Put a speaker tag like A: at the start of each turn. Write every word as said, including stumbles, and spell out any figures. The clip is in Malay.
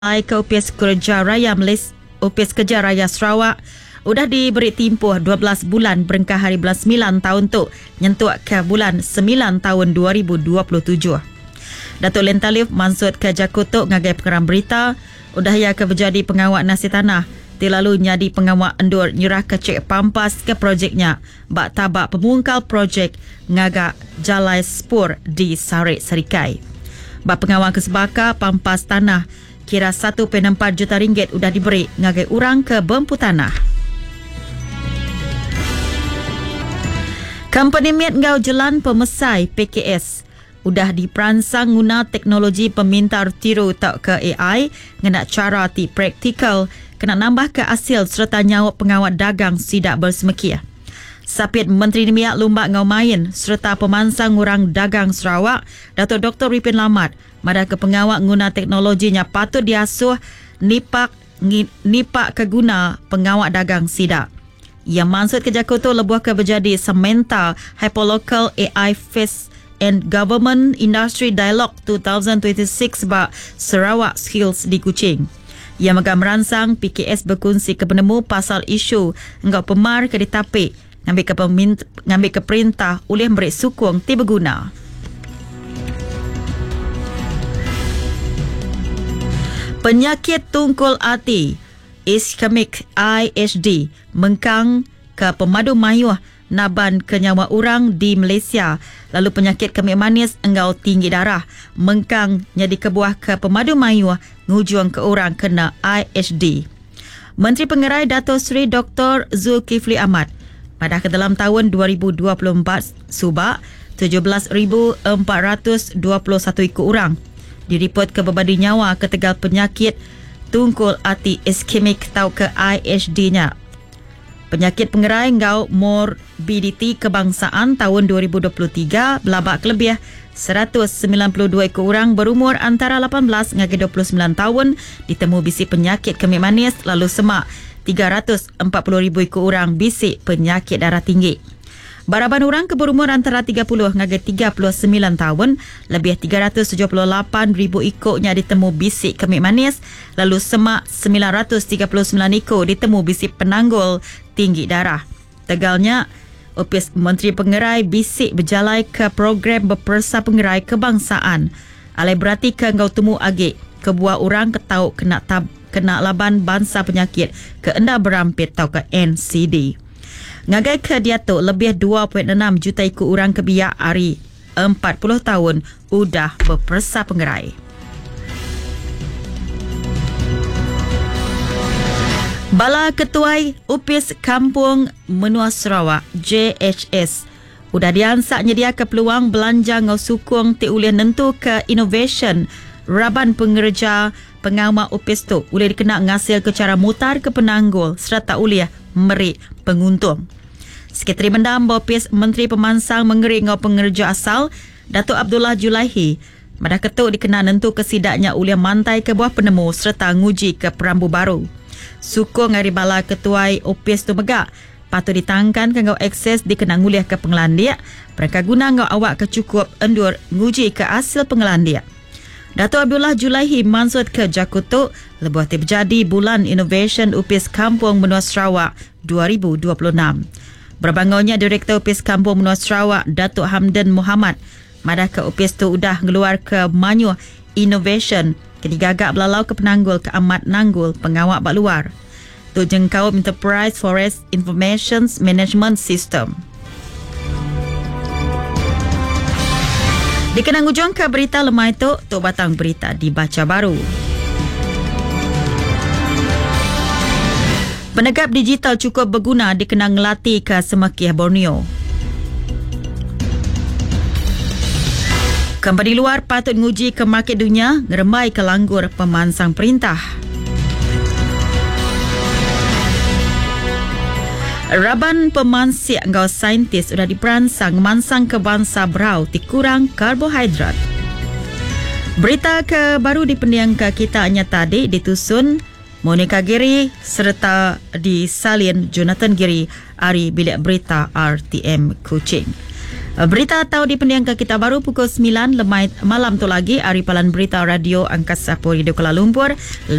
A: ke U P S Kerja Raya Malaysia, U P S Kerja Raya Sarawak sudah diberi tempoh dua belas bulan berengkah hari bulan sembilan tahun tu nyentuh ke bulan sembilan tahun dua ribu dua puluh tujuh. Datuk Len Talif mansut ke Jakutuk ngagai pengeram berita udah ya ke berjadi pengawal nasi tanah tilalu nyadi pengawal endur nyerah ke cek pampas ke projeknya bak tabak pemungkal projek ngagak Jalai Spur di Sarik Serikai. Bak pengawal kesebaka pampas tanah kira satu perpuluhan empat juta ringgit udah diberi ngagai urang ke bempu tanah. Company Miat Ngau Jelan Pemesai P K S udah diperansang guna teknologi pemintar tiru tak ke A I ngena cara ti praktikal kena nambah ke hasil serta nyawa pengawal dagang sidak bersemekia. Sapit Menteri Miat Lumbak Ngau Main serta pemansang orang dagang Sarawak Datuk Doktor Ripin Lamat mada ke pengawal guna teknologinya patut diasuh nipak nipak keguna pengawal dagang sidak. Yang maksud kejakutu lebuh ke berjadi sementa Hyperlocal A I Face and Government Industry Dialogue dua ribu dua puluh enam ba Sarawak Skills di Kuching. Ia megah meransang P K S berkongsi ke penemu pasal isu enggak pemar ke ditapik ngambil ke pemint, ngambil ke perintah oleh memberi sukung ti berguna. Penyakit tungkul hati iskemik I H D mengkang ke pemadu mayuh naban ke nyawa orang di Malaysia. Lalu penyakit kemik manis engau tinggi darah mengkang jadi kebuah ke pemadu mayuh ngujung ke orang kena I H D. Menteri Pengerai Dato' Seri Doktor Zulkifli Ahmad pada ke dalam tahun dua ribu dua puluh empat subak tujuh belas ribu empat ratus dua puluh satu ikut orang diripot ke berbadi nyawa ke tegal penyakit tungkul hati iskemik tau ke I H D-nya. Penyakit pengerai ngau morbiditi kebangsaan tahun dua ribu dua puluh tiga belabak kelebih seratus sembilan puluh dua ekor orang berumur antara lapan belas hingga dua puluh sembilan tahun ditemu bisi penyakit kemik manis lalu semak tiga ratus empat puluh ribu ekor orang bisi penyakit darah tinggi. Baraban orang ke berumur antara tiga puluh hingga tiga puluh sembilan tahun lebih tiga ratus tujuh puluh lapan ribu ekornya ditemu bisi kemik manis lalu semak sembilan ratus tiga puluh sembilan ekor ditemu bisi penanggul tinggi darah. Tegalnya U P S Menteri Pengerai bisik berjalai ke program berpersa pengerai kebangsaan. Alai berarti ke ngau temu agik kebuah orang ketau kena tab, kena laban bangsa penyakit ke enda berampit tau ke N C D. Ngagai ke diatuk lebih dua perpuluhan enam juta ikut orang kebiak hari empat puluh tahun udah berpersa pengerai. Bala Ketuai U P S Kampung Menua Sarawak J H S udah diansak nyedia ke peluang belanja ngau sukung ti ulih nentu ke innovation raban pengerja pengawal U P S tu ulih dikena ngasil ke cara mutar ke penanggul serta ulih merik penguntung. Sekretari Mendam U P S Menteri Pemansang mengeri ngau pengerja asal Datuk Abdullah Julaihi madah ketuk dikena nentu kesidaknya ulih mantai ke buah penemu serta nguji ke perambu baru. Sukung ngari bala ketuai U P S tu megak patut ditangkan ke ngau akses dikena nguliah ke pengelandia mereka guna ngau awak kecukup endur nguji ke hasil pengelandia. Datuk Abdullah Julaihi mansut ke Jakutuk lebuh terjadi bulan Innovation U P S Kampung Menua Sarawak dua ribu dua puluh enam. Berbangunnya Direktur U P S Kampung Menua Sarawak Datuk Hamdan Muhammad madah ke U P S tu udah ngeluar ke manyuh Innovation kini gagak belalau ke penanggul ke amat nanggul pengawak bak luar. Tu jengkau Enterprise Forest Information Management System. Dikenang ujung ke berita lemah itu, tu batang berita dibaca baru. Penegap digital cukup berguna dikenang ngelatih ke Semakih Borneo. Company luar patut nguji ke market dunia ngeremai ke langgur pemansang perintah. Raban pemansik ngau saintis sudah diperansang mansang ke bangsa berau dikurang karbohidrat. Berita ke baru dipendiang ke kita hanya tadi ditusun Monica Giri serta disalin Jonathan Giri hari bilik berita R T M Kuching. Berita atau di pendiangka kita baru pukul sembilan lemai malam tu lagi Ari Palan Berita Radio Angkasa Puri di Kuala Lumpur.